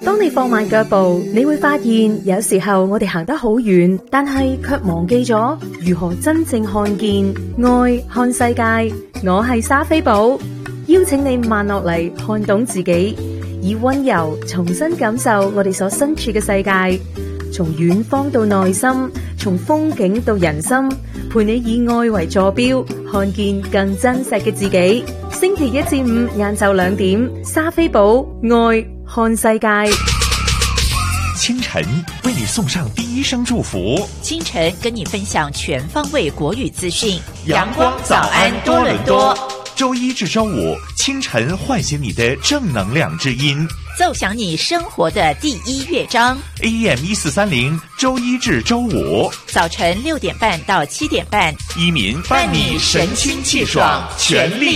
當你放慢腳步，你會發現有時候我哋行得好遠，但係卻忘記咗如何真正看見愛、看世界。我係莎菲寶，邀請你慢落嚟，看懂自己，以溫柔重新感受我哋所身處嘅世界。從遠方到內心，從風景到人心，陪你以愛為坐標，看見更真實嘅自己。星期一至五晏晝2點，莎菲寶愛看世界。 清晨為你送上第一聲祝福， 清晨跟你分享全方位國語資訊。 陽光早安多倫多，周一至周五清晨喚醒你的正能量之音， 奏響你生活的第一樂章。 AM1430，周一至周五早晨6點半到7點半， 依民伴你神清氣爽，全力